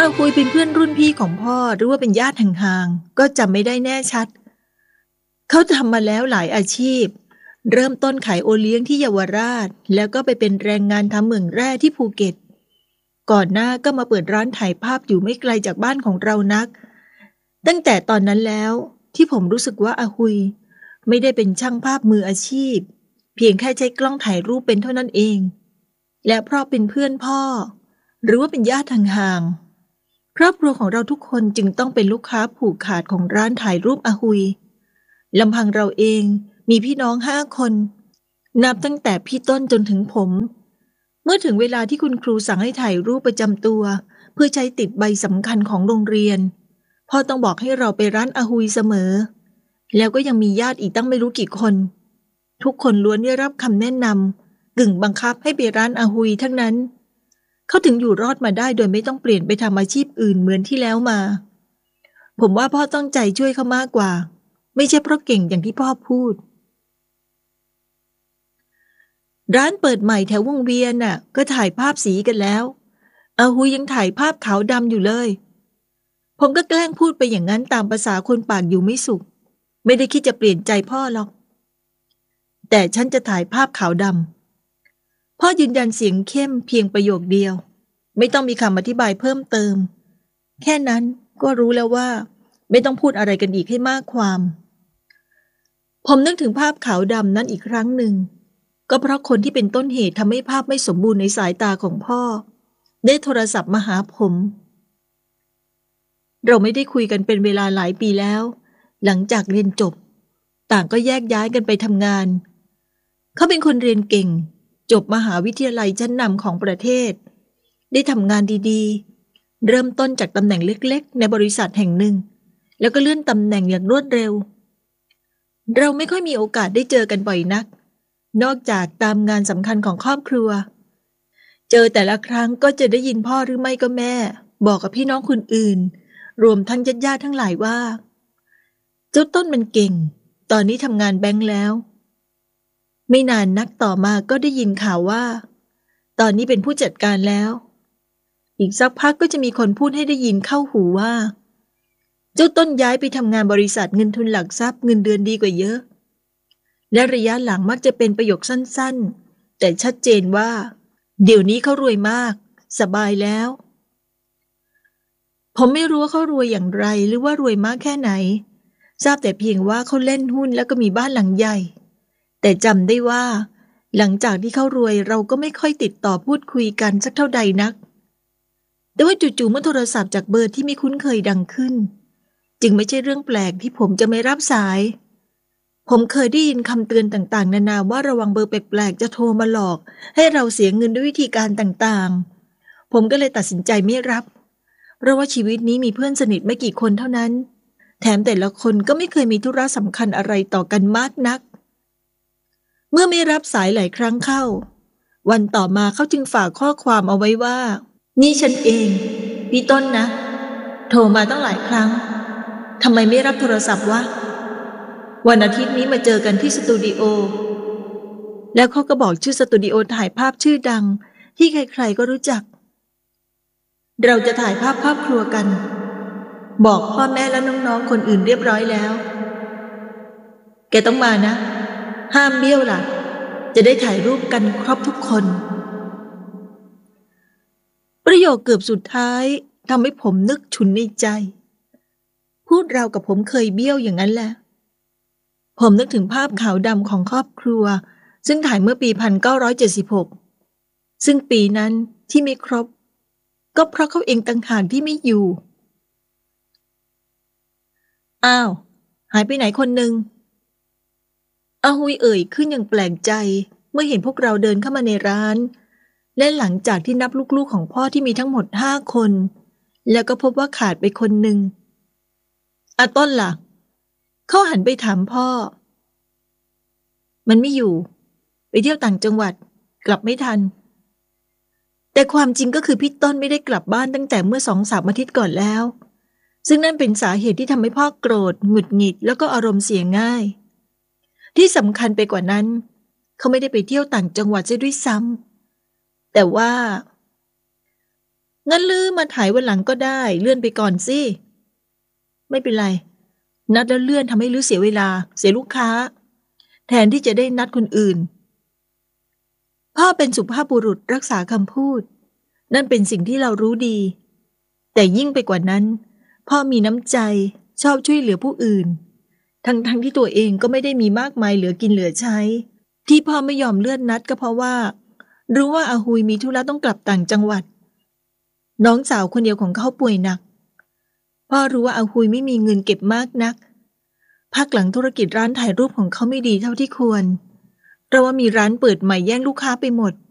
อาคุยเป็นเพื่อนรุ่นพี่ของพ่อหรือว่าเป็นญาติห่างๆก็จำไม่ได้แน่ชัดเขาทำมาแล้วหลายอาชีพเริ่มต้นขายโอเลี้ยงที่เยาวราชแล้วก็ไปเป็นแรงงานทำเหมืองแร่ที่ภูเก็ตก่อนหน้าก็มาเปิดร้านถ่ายภาพอยู่ไม่ไกลจากบ้านของเรานักตั้งแต่ตอนนั้นแล้วที่ผมรู้สึกว่าอาหุยไม่ได้เป็นช่างภาพมืออาชีพเพียงแค่ใช้กล้องถ่ายรูปเป็นเท่านั้นเองและเพราะเป็นเพื่อนพ่อหรือว่าเป็นญาติห่างๆครอบครัวของเราทุกคนจึงต้องเป็นลูกค้าผูกขาดของร้านถ่ายรูปอาหุยลำพังเราเองมีพี่น้อง5 คนนับตั้งแต่พี่ต้นจนถึงผมเมื่อถึงเวลาที่คุณครูสั่งให้ถ่ายรูปประจำตัวเพื่อใช้ติดใบสำคัญของโรงเรียนพ่อต้องบอกให้เราไปร้านอาหุยเสมอแล้วก็ยังมีญาติอีกตั้งไม่รู้กี่คนทุกคนล้วนได้รับคำแนะนำกึ่งบังคับให้ไปร้านอาหุยทั้งนั้นเขาถึงอยู่รอดมาได้โดยไม่ต้องเปลี่ยนไปทำอาชีพอื่นเหมือนที่แล้วมาผมว่าพ่อต้องใจช่วยเขามากกว่าไม่ใช่เพราะเก่งอย่างที่พ่อพูดร้านเปิดใหม่แถววงเวียนน่ะก็ถ่ายภาพสีกันแล้วอาหุยยังถ่ายภาพขาวดำอยู่เลยผมก็แกล้งพูดไปอย่างนั้นตามภาษาคนปากอยู่ไม่สุขไม่ได้คิดจะเปลี่ยนใจพ่อหรอกแต่ฉันจะถ่ายภาพขาวดำพ่อยืนยันเสียงเข้มเพียงประโยคเดียวไม่ต้องมีคำอธิบายเพิ่มเติมแค่นั้นก็รู้แล้วว่าไม่ต้องพูดอะไรกันอีกให้มากความผมนึกถึงภาพขาวดำนั้นอีกครั้งหนึ่งก็เพราะคนที่เป็นต้นเหตุทำให้ภาพไม่สมบูรณ์ในสายตาของพ่อได้โทรศัพท์มาหาผมเราไม่ได้คุยกันเป็นเวลาหลายปีแล้วหลังจากเรียนจบต่างก็แยกย้ายกันไปทำงานเขาเป็นคนเรียนเก่งจบมหาวิทยาลัยชั้นนำของประเทศได้ทำงานดีๆเริ่มต้นจากตำแหน่งเล็กๆในบริษัทแห่งหนึ่งแล้วก็เลื่อนตำแหน่งอย่างรวดเร็วเราไม่ค่อยมีโอกาสได้เจอกันบ่อยนักนอกจากตามงานสำคัญของครอบครัวเจอแต่ละครั้งก็จะได้ยินพ่อหรือไม่ก็แม่บอกกับพี่น้องคนอื่นรวมทั้งญาติๆทั้งหลายว่าเจ้าต้นมันเก่งตอนนี้ทำงานแบงค์แล้วไม่นานนักต่อมาก็ได้ยินข่าวว่าตอนนี้เป็นผู้จัดการแล้วอีกสักพักก็จะมีคนพูดให้ได้ยินเข้าหูว่าเจ้าต้นย้ายไปทำงานบริษัทเงินทุนหลักทรัพย์เงินเดือนดีกว่าเยอะและระยะหลังมักจะเป็นประโยคสั้นๆแต่ชัดเจนว่าเดี๋ยวนี้เขารวยมากสบายแล้วผมไม่รู้ว่าเขารวยอย่างไรหรือว่ารวยมากแค่ไหนทราบแต่เพียงว่าเขาเล่นหุ้นแล้วก็มีบ้านหลังใหญ่แต่จำได้ว่าหลังจากที่เขารวยเราก็ไม่ค่อยติดต่อพูดคุยกันสักเท่าใดนักแต่ว่าจู่ๆเมื่อโทรศัพท์จากเบอร์ที่ไม่คุ้นเคยดังขึ้นจึงไม่ใช่เรื่องแปลกที่ผมจะไม่รับสายผมเคยได้ยินคำเตือนต่างๆนานาว่าระวังเบอร์แปลกๆจะโทรมาหลอกให้เราเสียเงินด้วยวิธีการต่างๆผมก็เลยตัดสินใจไม่รับเพราะว่าชีวิตนี้มีเพื่อนสนิทไม่กี่คนเท่านั้นแถมแต่ละคนก็ไม่เคยมีธุระสำคัญอะไรต่อกันมากนักเมื่อไม่รับสายหลายครั้งเข้าวันต่อมาเขาจึงฝากข้อความเอาไว้ว่านี่ฉันเองพี่ต้นนะโทรมาตั้งหลายครั้งทำไมไม่รับโทรศัพท์วะวันอาทิตย์นี้มาเจอกันที่สตูดิโอแล้วเขาก็บอกชื่อสตูดิโอถ่ายภาพชื่อดังที่ใครๆก็รู้จักเราจะถ่ายภาพครอบครัวกันบอกพ่อแม่และน้องๆคนอื่นเรียบร้อยแล้วแกต้องมานะห้ามเบี้ยวล่ะจะได้ถ่ายรูปกันครบทุกคนประโยคเกือบสุดท้ายทำให้ผมนึกฉุนในใจพูดราวกับผมเคยเบี้ยวอย่างนั้นแหละผมนึกถึงภาพขาวดำของครอบครัวซึ่งถ่ายเมื่อปี1976ซึ่งปีนั้นที่ไม่ครบก็เพราะเขาเองต่างหากที่ไม่อยู่อ้าวหายไปไหนคนหนึ่งอาหุยเอ่ยขึ้นอย่างแปลกใจเมื่อเห็นพวกเราเดินเข้ามาในร้านและหลังจากที่นับลูกๆของพ่อที่มีทั้งหมด5 คนแล้วก็พบว่าขาดไปคนหนึ่งอาต้นล่ะเขาหันไปถามพ่อมันไม่อยู่ไปเที่ยวต่างจังหวัดกลับไม่ทันแต่ความจริงก็คือพี่ต้นไม่ได้กลับบ้านตั้งแต่เมื่อ2-3 อาทิตย์ก่อนแล้วซึ่งนั่นเป็นสาเหตุที่ทำให้พ่อโกรธหงุดหงิดแล้วก็อารมณ์เสียง่ายที่สำคัญไปกว่านั้นเขาไม่ได้ไปเที่ยวต่างจังหวัดซะด้วยซ้ำแต่ว่างั้นลือมาถ่ายวันหลังก็ได้เลื่อนไปก่อนสิไม่เป็นไรนัดแล้วเลื่อนทำให้ลือเสียเวลาเสียลูกค้าแทนที่จะได้นัดคนอื่นพ่อเป็นสุภาพบุรุษรักษาคำพูดนั่นเป็นสิ่งที่เรารู้ดีแต่ยิ่งไปกว่านั้นพ่อมีน้ำใจชอบช่วยเหลือผู้อื่นทั้งที่ตัวเองก็ไม่ได้มีมากมายเหลือกินเหลือใช้ที่พ่อไม่ยอมเลื่อนนัดก็เพราะว่ารู้ว่าอาหุยมีธุระต้องกลับต่างจังหวัดน้องสาวคนเดียวของเขาป่วยหนักพ่อรู้ว่าอาหุยไม่มีเงินเก็บมากนักพักหลังธุรกิจร้านถ่ายรูปของเขาไม่ดีเท่าที่ควรเพราะว่ามีร้านเปิดใหม่แย่งลูกค้าไปหมด